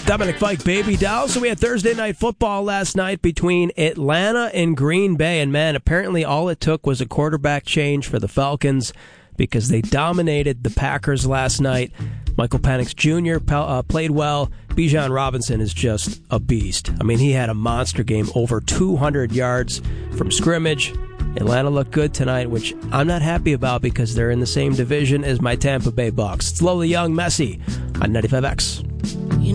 Dominic Fike, baby doll. So we had Thursday night football last night between Atlanta and Green Bay. And man, apparently all it took was a quarterback change for the Falcons because they dominated the Packers last night. Michael Penix Jr. Played well. Bijan Robinson is just a beast. I mean, he had a monster game, over 200 yards from scrimmage. Atlanta looked good tonight, which I'm not happy about because they're in the same division as my Tampa Bay Bucks. It's Lola Young, Messi on 95X.